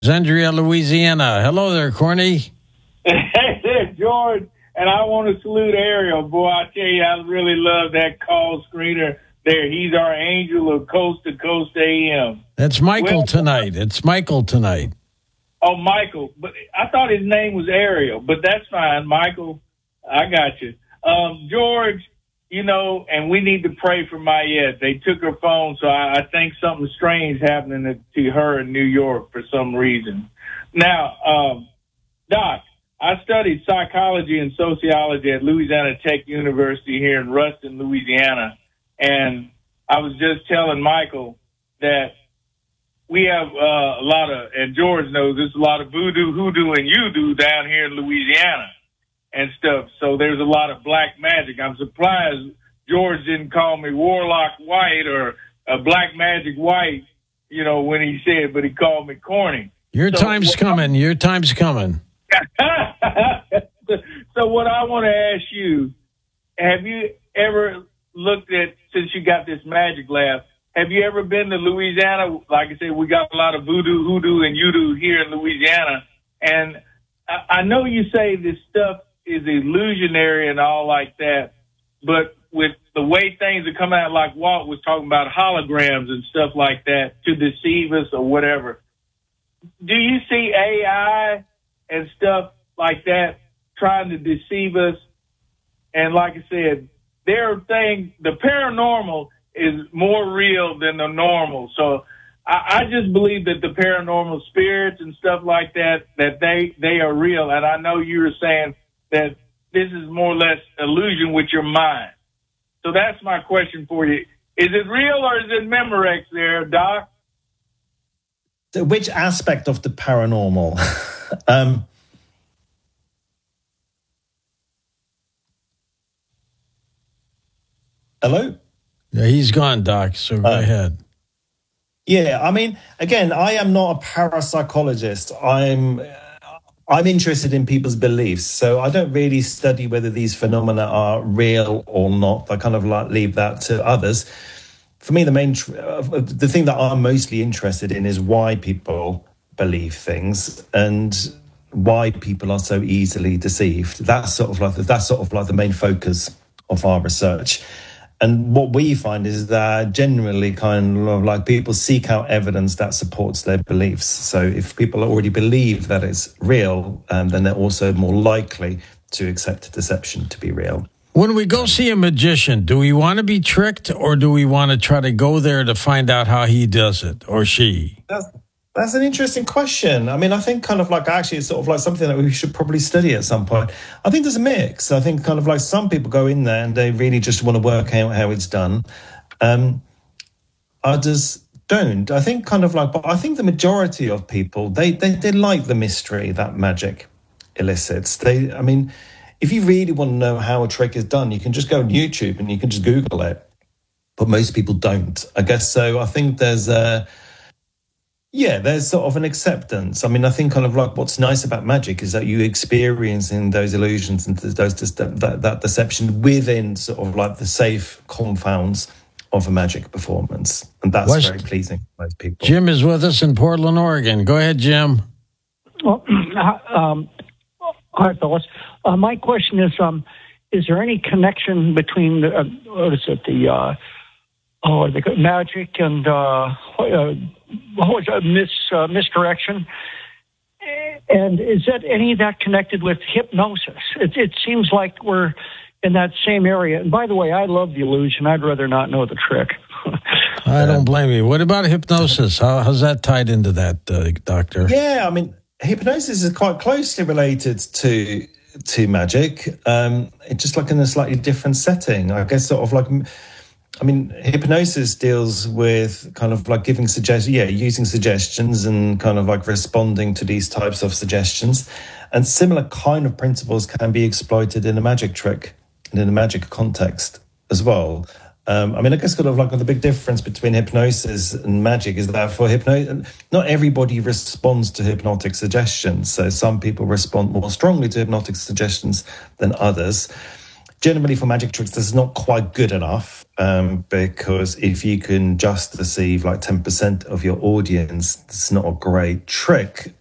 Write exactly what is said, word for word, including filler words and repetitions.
Alexandria, Louisiana. Hello there, Corny. Hey, George, and I want to salute Ariel. Boy, I tell you, I really love that call screener there. He's our angel of Coast to Coast A M. That's Michael well, tonight. It's Michael tonight. Oh, Michael. But I thought his name was Ariel, but that's fine. Michael, I got you. Um, George, you know, and we need to pray for Mayette. They took her phone, so I, I think something strange happening to her in New York for some reason. Now, um, Doc, I studied psychology and sociology at Louisiana Tech University here in Ruston, Louisiana, and I was just telling Michael that we have uh, a lot of, and George knows there's a lot of voodoo, hoodoo, and you-do down here in Louisiana and stuff. So there's a lot of black magic. I'm surprised George didn't call me Warlock White or a Black Magic White, you know, when he said, but he called me Corny. Your so time's coming. Your time's coming. So what I want to ask you, have you ever looked at, since you got this magic lab, have you ever been to Louisiana? Like I said, we got a lot of voodoo, hoodoo, and you-do here in Louisiana. And I, I know you say this stuff is illusionary and all like that, but with the way things are coming out, like Walt was talking about holograms and stuff like that to deceive us or whatever, do you see A I and stuff like that trying to deceive us? And like I said, there are things, the paranormal is more real than the normal. So I, I just believe that the paranormal spirits and stuff like that, that they, they are real. And I know you were saying that this is more or less illusion with your mind. So that's my question for you. Is it real or is it Memorex there, Doc? So which aspect of the paranormal? um, hello? Yeah, he's gone, Doc, so go uh, ahead. Yeah, I mean, again, I am not a parapsychologist. I'm... I'm interested in people's beliefs, so I don't really study whether these phenomena are real or not. I kind of like leave that to others. For me, the main, uh, the thing that I'm mostly interested in is why people believe things and why people are so easily deceived. That's sort of like the, that's sort of like the main focus of our research. And what we find is that generally kind of like people seek out evidence that supports their beliefs. So if people already believe that it's real, um, then they're also more likely to accept deception to be real. When we go see a magician, do we want to be tricked or do we want to try to go there to find out how he does it or she? That's, that's an interesting question. I mean, I think kind of like actually it's sort of like something that we should probably study at some point. I think there's a mix. I think kind of like some people go in there and they really just want to work out how it's done. Um, others don't. I think kind of like, but I think the majority of people, they, they, they like the mystery that magic elicits. They, I mean, if you really want to know how a trick is done, you can just go on YouTube and you can just Google it. But most people don't, I guess. So I think there's a, Yeah, there's sort of an acceptance. I mean, I think kind of like what's nice about magic is that you experiencing those illusions and those that, that deception within sort of like the safe confounds of a magic performance. And that's West, very pleasing for most people. Jim is with us in Portland, Oregon. Go ahead, Jim. Well, um, hi, fellas. Uh, my question is, um, is there any connection between, the, uh, what is it, the... Uh, Oh, the magic and uh, uh, what was it, mis uh, misdirection, and is that any of that connected with hypnosis? It, it seems like we're in that same area. And by the way, I love the illusion. I'd rather not know the trick. I don't blame you. What about hypnosis? How, how's that tied into that, uh, Doctor? Yeah, I mean, hypnosis is quite closely related to to magic. Um, it's just like in a slightly different setting, I guess. Sort of like. I mean, hypnosis deals with kind of like giving suggestions, yeah, using suggestions and kind of like responding to these types of suggestions. And similar kind of principles can be exploited in a magic trick and in a magic context as well. Um, I mean, I guess kind of like the big difference between hypnosis and magic is that for hypnosis, not everybody responds to hypnotic suggestions. So some people respond more strongly to hypnotic suggestions than others. Generally, for magic tricks, this is not quite good enough. um, because if you can just deceive like ten percent of your audience, it's not a great trick.